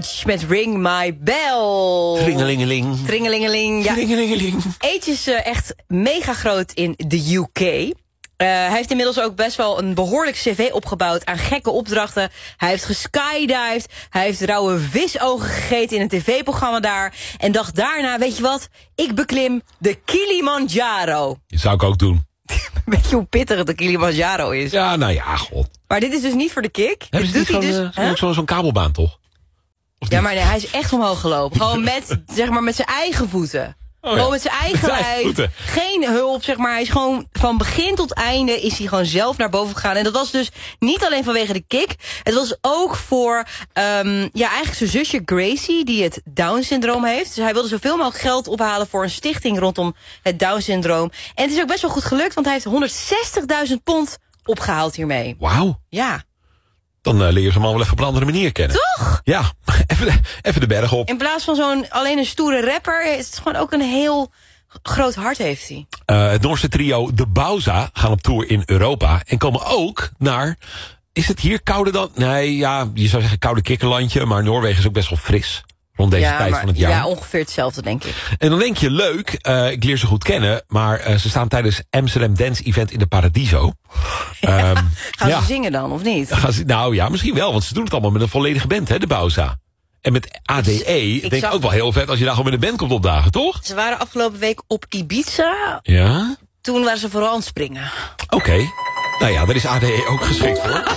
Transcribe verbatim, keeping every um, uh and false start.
Age met Ring My Bell. Tringelingeling. Tringelingeling, ja. Tringelingeling. Age is uh, echt mega groot in de U K. Uh, hij heeft inmiddels ook best wel een behoorlijk cv opgebouwd aan gekke opdrachten. Hij heeft geskydived, hij heeft rauwe visogen gegeten in een tv-programma daar. En dacht daarna, weet je wat, ik beklim de Kilimanjaro. Dat zou ik ook doen. Weet je hoe pittig de Kilimanjaro is? Ja, nou ja, god. Maar dit is dus niet voor de kick. Hebben Dit ze doet niet hij zo'n dus, uh, huh? zo'n zo'n kabelbaan, toch? Of Ja, niet? maar nee, hij is echt omhoog gelopen. Gewoon met, zeg maar, met zijn eigen voeten. Oh, ja. Gewoon met zijn eigen Met zijn eigen lijf. voeten. Geen hulp, zeg maar. Hij is gewoon van begin tot einde is hij gewoon zelf naar boven gegaan. En dat was dus niet alleen vanwege de kick. Het was ook voor, um, ja, eigenlijk zijn zusje Gracie, die het Down-syndroom heeft. Dus hij wilde zoveel mogelijk geld ophalen voor een stichting rondom het Down-syndroom. En het is ook best wel goed gelukt, want hij heeft honderdzestigduizend pond opgehaald hiermee. Wauw. Ja. Dan uh, leer je ze man wel even op een andere manier kennen. Toch? Ja, even de, even de berg op. In plaats van zo'n alleen een stoere rapper, is het gewoon ook een heel groot hart heeft hij. Uh, het Noorse trio De Bauza gaan op tour in Europa. En komen ook naar... Is het hier kouder dan... Nee, ja, je zou zeggen koude kikkerlandje. Maar Noorwegen is ook best wel fris. Rond deze ja, tijd maar, van het jaar. Ja, ongeveer hetzelfde, denk ik. En dan denk je, leuk, uh, ik leer ze goed kennen. Maar uh, ze staan tijdens Amsterdam Dance Event in de Paradiso. Ja, um, gaan ja. ze zingen dan, of niet? Gaan ze, nou ja, misschien wel. Want ze doen het allemaal met een volledige band, hè, de Bauza. En met A D E, ik denk ik zag... ook wel heel vet als je daar gewoon met een band komt opdagen, toch? Ze waren afgelopen week op Ibiza. Ja? Toen waren ze vooral aan het springen. Oké. Okay. Nou ja, daar is A D E ook geschikt voor.